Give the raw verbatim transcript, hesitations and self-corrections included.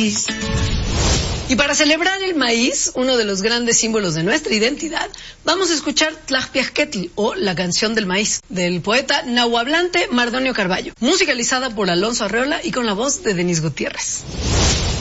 maíz. Y para celebrar el maíz, uno de los grandes símbolos de nuestra identidad, vamos a escuchar Tlajpiasquetl, o La canción del maíz, del poeta nahuablante Mardonio Carballo, musicalizada por Alonso Arreola y con la voz de Denise Gutiérrez.